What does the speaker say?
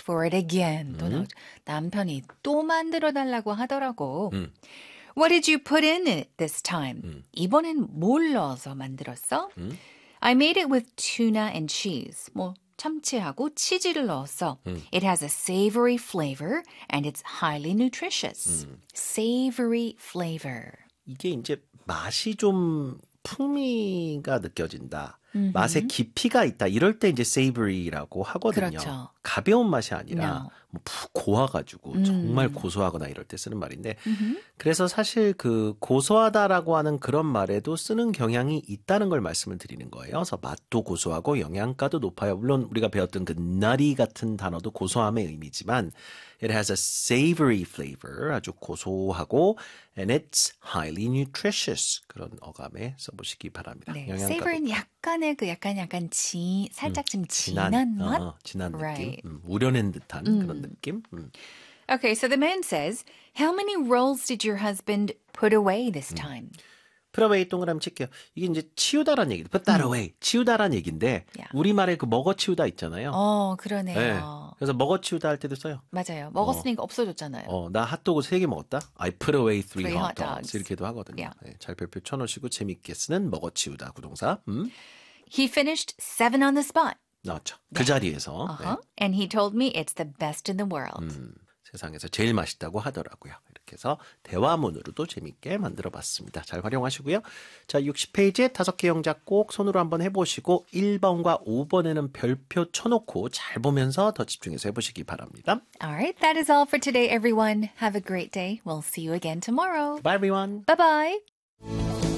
for it again. 또 남편이 또 만들어달라고 하더라고. What did you put in it this time? 이번엔 뭘 넣어서 만들었어? I made it with tuna and cheese. 뭐 참치하고 치즈를 넣었어. It has a savory flavor and it's highly nutritious. Savory flavor. 이게 이제 맛이 좀 풍미가 느껴진다. 맛에 깊이가 있다. 이럴 때 이제 savory라고 하거든요. 그렇죠. 가벼운 맛이 아니라 No. 뭐 푹 고와가지고 정말 고소하거나 이럴 때 쓰는 말인데 그래서 사실 그 고소하다라고 하는 그런 말에도 쓰는 경향이 있다는 걸 말씀을 드리는 거예요. 그래서 맛도 고소하고 영양가도 높아요. 물론 우리가 배웠던 그 nutty 같은 단어도 고소함의 의미지만 it has a savory flavor. 아주 고소하고 and it's highly nutritious. 그런 어감에 써보시기 바랍니다. 네, 영양가도 savory는 약간의 그 약간 살짝 좀 진한 맛? 진한 느낌. Right. 우려낸 듯한 그런 느낌. Okay, so the man says, how many rolls did your husband put away this time? put away 동그라미 칠게요. 이게 이제 치우다란 얘기. put that away. 치우다란 얘기인데 Yeah. 우리말에 그 먹어치우다 있잖아요. 그러네요. 네. 그래서 먹어치우다 할 때도 써요. 맞아요. 먹었으니까 없어졌잖아요. 나 핫도그 3개 먹었다. I put away 3 Three hot hot dogs. dogs. 이렇게도 하거든요. Yeah. 네, 잘 별표 쳐놓으시고 재밌게 쓰는 먹어치우다 구동사. He finished 7 on the spot. 나왔죠. 그 자리에서 Uh-huh. And he told me it's the best in the world. 세상에서 제일 맛있다고 하더라고요. 이렇게 해서 대화문으로도 재밌게 만들어봤습니다. 잘 활용하시고요. 자, 60페이지에 5개 영작 꼭 손으로 한번 해보시고 1번과 5번에는 별표 쳐놓고 잘 보면서 더 집중해서 해보시기 바랍니다. All right, that is all for today, everyone. Have a great day. We'll see you again tomorrow. Bye everyone. Bye-bye.